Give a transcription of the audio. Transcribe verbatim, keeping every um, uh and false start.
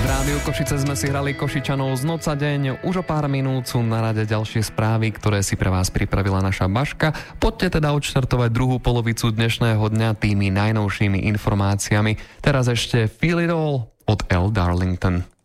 Rádiu Košice sme si hrali Košičanov z noca deň. Už o pár minút sú na rade ďalšie správy, ktoré si pre vás pripravila naša Baška. Poďte teda odštartovať druhú polovicu dnešného dňa tými najnovšími informáciami. Teraz ešte Feel It All od Elle Darlington.